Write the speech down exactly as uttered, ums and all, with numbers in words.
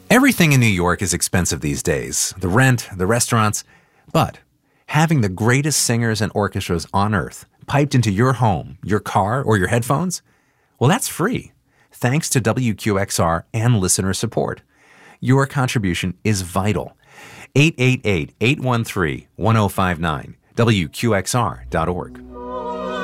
Everything in New York is expensive these days. The rent, the restaurants. But having the greatest singers and orchestras on earth piped into your home, your car, or your headphones? Well, that's free, thanks to W Q X R and listener support. Your contribution is vital. eight eight eight, eight one three, one zero five nine, W Q X R dot org.